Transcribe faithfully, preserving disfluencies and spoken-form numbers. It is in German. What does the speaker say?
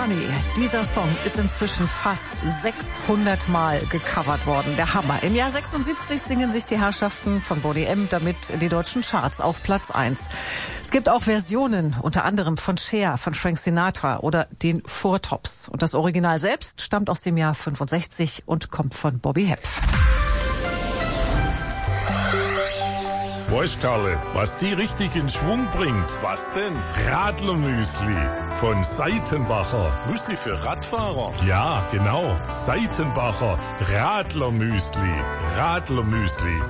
Funny. Dieser Song ist inzwischen fast sechshundert Mal gecovert worden. Der Hammer. Im Jahr sechsundsiebzig singen sich die Herrschaften von Boney M. damit in die deutschen Charts auf Platz eins. Es gibt auch Versionen, unter anderem von Cher, von Frank Sinatra oder den Four Tops. Und das Original selbst stammt aus dem Jahr fünfundsechzig und kommt von Bobby Hebb. Weißt Karle, was die richtig in Schwung bringt? Was denn? Radlermüsli von Seitenbacher. Müsli für Radfahrer? Ja, genau. Seitenbacher Radlermüsli. Radlermüsli.